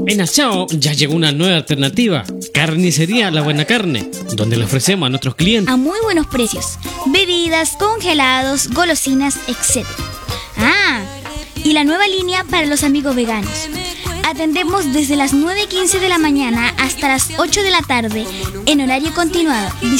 En Achao ya llegó una nueva alternativa, Carnicería La Buena Carne, donde le ofrecemos a nuestros clientes A muy buenos precios, bebidas, congelados, golosinas, etc. Ah, y la nueva línea para los amigos veganos. Atendemos desde las 9:15 de la mañana hasta las 8 de la tarde en horario continuado.